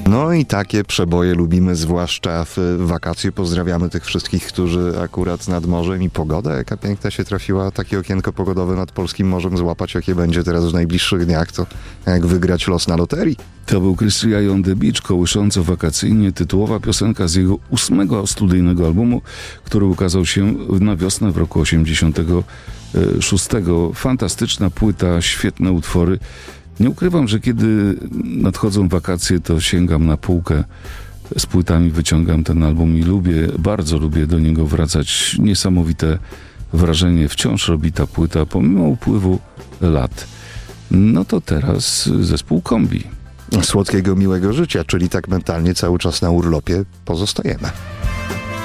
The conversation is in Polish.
No i takie przeboje lubimy, zwłaszcza w wakacje. Pozdrawiamy tych wszystkich, którzy akurat nad morzem, i pogoda, jaka piękna się trafiła, takie okienko pogodowe nad polskim morzem złapać, jakie będzie teraz w najbliższych dniach, to jak wygrać los na loterii. To był Chris Rea on the Beach, kołysząco wakacyjnie, tytułowa piosenka z jego 8. studyjnego albumu, który ukazał się na wiosnę w roku 86. Fantastyczna płyta, świetne utwory. Nie ukrywam, że kiedy nadchodzą wakacje, to sięgam na półkę z płytami, wyciągam ten album i bardzo lubię do niego wracać. Niesamowite wrażenie wciąż robi ta płyta, pomimo upływu lat. No to teraz zespół Kombi. Słodkiego, miłego życia, czyli tak mentalnie cały czas na urlopie pozostajemy.